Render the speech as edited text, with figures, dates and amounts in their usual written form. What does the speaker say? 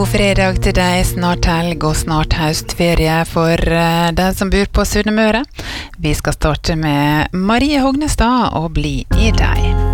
fredag til deg, snart helg og snart høstferie for den som bor på Sunnmøre. Vi skal starte med Marie Hognestad og Bli i deg.